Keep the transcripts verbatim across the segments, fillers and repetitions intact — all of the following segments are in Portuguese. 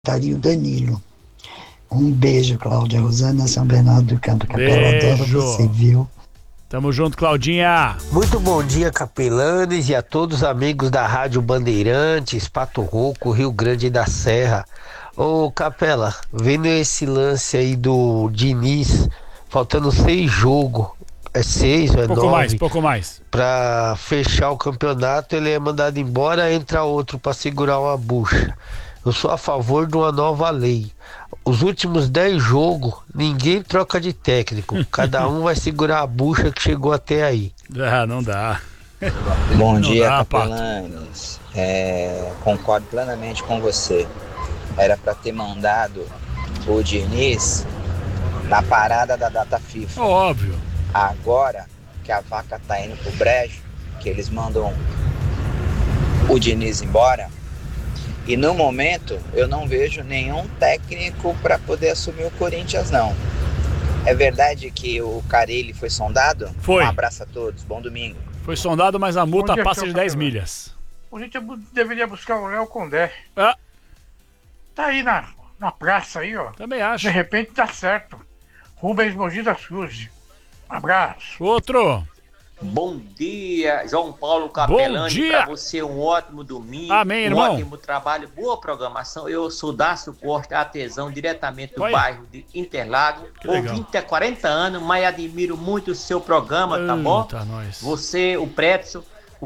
Daria o Danilo. Um beijo, Cláudia Rosana, São Bernardo do Campo. Capela, adoro você, viu? Tamo junto, Claudinha. Muito bom dia, capelanes, e a todos os amigos da Rádio Bandeirantes, Pato Rouco, Rio Grande da Serra. Ô, Capela, vendo esse lance aí do Diniz, faltando seis jogos, é seis ou é pouco nove? mais, pouco mais. Pra fechar o campeonato, ele é mandado embora, entra outro pra segurar uma bucha. Eu sou a favor de uma nova lei. Os últimos dez jogos, ninguém troca de técnico. Cada um vai segurar a bucha que chegou até aí. Ah, não dá. Bom não dia, dá, capelanes. É, concordo plenamente com você. Era para ter mandado o Diniz na parada da data FIFA. Óbvio. Agora que a vaca tá indo pro brejo, que eles mandam o Diniz embora, e no momento eu não vejo nenhum técnico para poder assumir o Corinthians, não. É verdade que o Carelli foi sondado? Foi. Um abraço a todos, bom domingo. Foi sondado, mas a multa dia, passa de dez Capela. milhas. A gente deveria buscar o Léo Condé. Ah, Tá aí na, na praça aí, ó. também acho. De repente tá certo. Rubens Mogi das Cruzes. Um abraço. Outro. Bom dia, João Paulo Capelani. Bom dia. Para você um ótimo domingo. Amém, um irmão. ótimo trabalho, boa programação. Eu sou Dácio Costa, artesão, diretamente do Oi. bairro de Interlagos. Que legal. Ouvinte há quarenta anos, mas admiro muito o seu programa, tá bom? Eita, nós. Você, o Pretzel, o,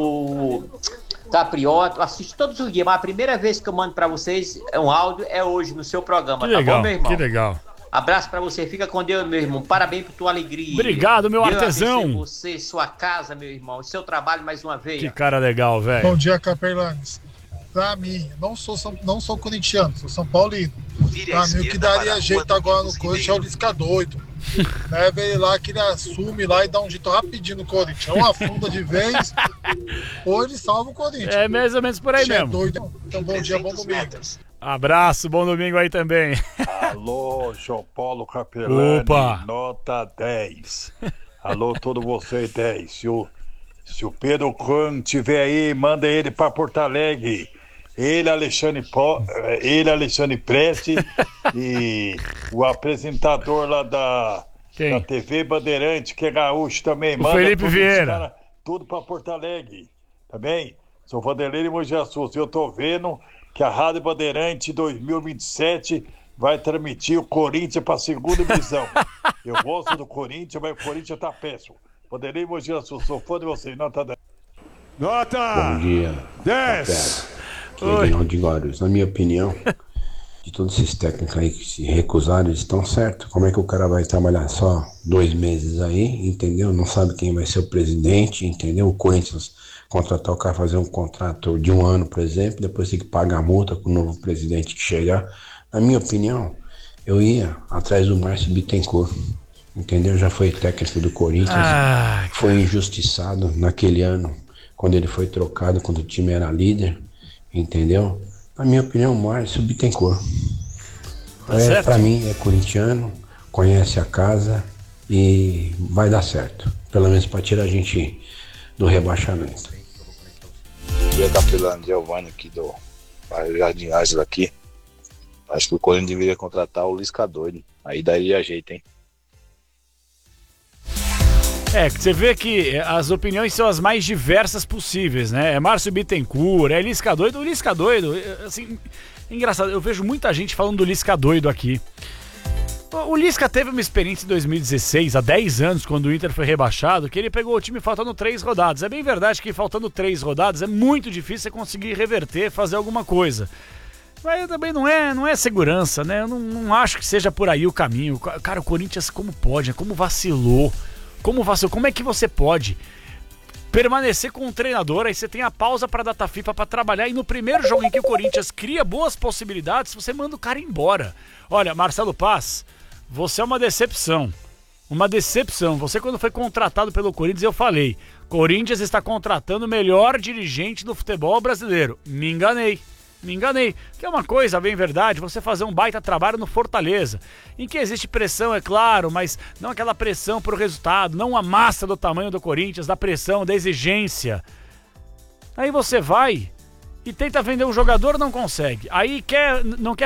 o Caprioto, assisto todos os dias, mas a primeira vez que eu mando pra vocês um áudio é hoje no seu programa, Que tá legal, bom, meu irmão? que legal. Abraço pra você, fica com Deus, meu irmão. Parabéns por tua alegria. Obrigado, meu Deus artesão. abençoe você, sua casa, meu irmão, seu trabalho mais uma vez. Que cara legal, velho. Bom dia, capelanes. Pra mim, não sou, São- não sou corintiano, sou São Paulino. Pra mim, o que daria jeito agora no Corinthians é o Lisca doido. Leva ele lá que ele assume lá e dá um jeito rapidinho no Corinthians. Ou afunda de vez, ou ele salva o Corinthians. É mais ou menos por aí Você é mesmo. doido. Então, bom dia, bom domingo. Abraço, bom domingo aí também. Alô, João Paulo Capelani, Opa. nota dez. Alô, todo você dez. Se o, se o Pedro Cunha estiver aí, manda ele para Porto Alegre. Ele, Alexandre, Po, eh, ele, Alexandre Preste e o apresentador lá da, Quem? da T V Bandeirante, que é gaúcho também. O Manda Felipe todos esses Vieira. cara tudo para Porto Alegre, tá bem? Sou Vanderlei de Mogi Açu. Eu tô vendo que a Rádio Bandeirante dois mil e vinte e sete vai transmitir o Corinthians para a segunda divisão. Eu gosto do Corinthians, mas o Corinthians tá péssimo. Vanderlei de Mogi Açu, sou fã de vocês, nota dez. Nota Bom dia. dez. Aqui é Reinaldo de Guarulhos. Na minha opinião, de todos esses técnicos aí que se recusaram, eles estão certos. Como é que o cara vai trabalhar só dois meses aí, entendeu? Não sabe quem vai ser o presidente, entendeu? O Corinthians contratar o cara, fazer um contrato de um ano, por exemplo, depois tem que pagar a multa com o novo presidente que chegar. Na minha opinião, eu ia atrás do Márcio Bittencourt, entendeu? Já foi técnico do Corinthians, Ah, foi injustiçado naquele ano, quando ele foi trocado, quando o time era líder, entendeu? Na minha opinião, Márcio Bittencourt. Tá É, certo. pra mim é corintiano, conhece a casa e vai dar certo. Pelo menos pra tirar a gente do rebaixamento. Bom dia, capelano Giovanni aqui do bairro Jardim Ângelo aqui. Acho que o Corinthians deveria contratar o Lisca doido. Aí daria jeito, hein? É, que você vê que as opiniões são as mais diversas possíveis, né? É Márcio Bittencourt, é Lisca doido. O Lisca doido, é, assim, engraçado, eu vejo muita gente falando do Lisca doido aqui. O Lisca teve uma experiência em dois mil e dezesseis, há dez anos, quando o Inter foi rebaixado, que ele pegou o time faltando três rodadas. É bem verdade que faltando três rodadas é muito difícil você conseguir reverter, fazer alguma coisa. Mas também não é, não é segurança, né? Eu não, não acho que seja por aí o caminho. Cara, o Corinthians como pode, né? Como vacilou. Como vacilou? Como é que você pode permanecer com o treinador? Aí você tem a pausa para a data FIFA para trabalhar e no primeiro jogo em que o Corinthians cria boas possibilidades, você manda o cara embora. Olha, Marcelo Paz, você é uma decepção. Uma decepção. Você, quando foi contratado pelo Corinthians, eu falei: Corinthians está contratando o melhor dirigente do futebol brasileiro. Me enganei. Me enganei. Que é uma coisa, bem verdade, você fazer um baita trabalho no Fortaleza, em que existe pressão, é claro, mas não aquela pressão por resultado, não a massa do tamanho do Corinthians, da pressão, da exigência. Aí você vai e tenta vender um jogador, não consegue. Aí quer, não quer